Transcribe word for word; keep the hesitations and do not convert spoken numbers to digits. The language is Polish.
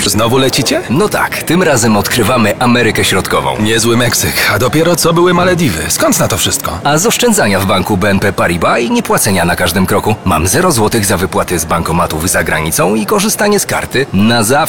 Znowu lecicie? No tak, tym razem odkrywamy Amerykę Środkową. Niezły Meksyk, a dopiero co były Malediwy. Skąd na to wszystko? A z oszczędzania w banku B N P Paribas i niepłacenia na każdym kroku. Mam zero złotych za wypłaty z bankomatów za granicą i korzystanie z karty na zawsze.